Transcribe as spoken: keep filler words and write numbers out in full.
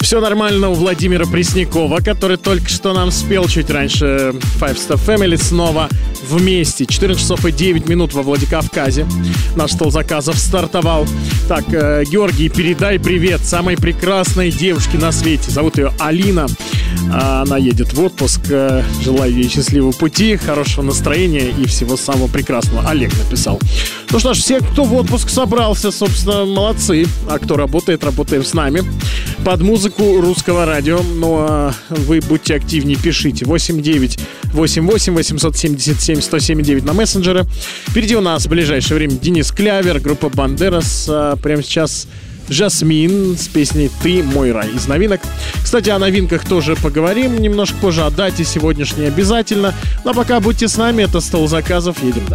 Все нормально у Владимира Преснякова, который только что нам спел чуть раньше Five Star Family снова вместе. четырнадцать часов и девять минут во Владикавказе. Наш стол заказов стартовал. Так, э, Георгий, передай привет самой прекрасной девушке на свете. Зовут ее Алина. Она едет в отпуск. Желаю ей счастливого пути, хорошего настроения и всего самого прекрасного. Олег написал. Ну что ж, все, кто в отпуск собрался, собственно, молодцы. А кто работает, работаем с нами. Под музыку русского радио. Ну а вы будьте активнее, пишите. восемь девять восемь восемь восемьсот семьдесят семь сто семьдесят девять на мессенджеры. Впереди у нас в ближайшее время Денис Клявер, группа Бандерас. А прямо сейчас Жасмин с песней «Ты мой рай» из новинок. Кстати, о новинках тоже поговорим немножко позже. О дате сегодняшней обязательно. Но пока будьте с нами. Это стол заказов. Едем дальше.